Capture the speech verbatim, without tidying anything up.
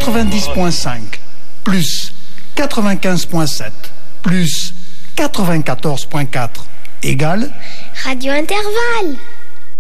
quatre-vingt-dix point cinq, plus quatre-vingt-quinze point sept, plus quatre-vingt-quatorze point quatre, égale Radio Intervalle.